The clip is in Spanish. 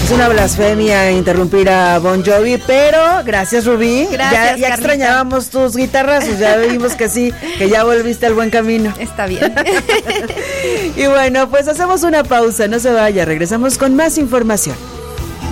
Es una blasfemia interrumpir a Bon Jovi, pero gracias, Rubí. Gracias, ya extrañábamos tus guitarrazos, ya vimos que sí, que ya volviste al buen camino. Está bien. Y bueno, pues hacemos una pausa, no se vaya, regresamos con más información.